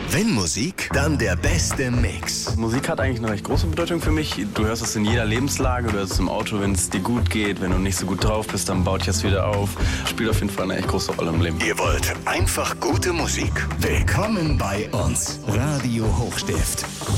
Wenn Musik, dann der beste Mix. Musik hat eigentlich eine recht große Bedeutung für mich. Du hörst es in jeder Lebenslage. Du hörst es im Auto, wenn es dir gut geht. Wenn du nicht so gut drauf bist, dann baut dich das wieder auf. Spielt auf jeden Fall eine echt große Rolle im Leben. Ihr wollt einfach gute Musik? Willkommen bei uns. Radio Hochstift.